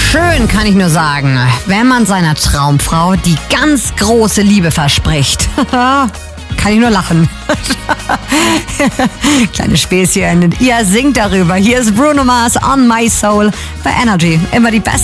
Schön, kann ich nur sagen, wenn man seiner Traumfrau die ganz große Liebe verspricht. Kann ich nur lachen. Kleine Späßchen. Ihr singt darüber. Hier ist Bruno Mars on My Soul bei Energy. Immer die beste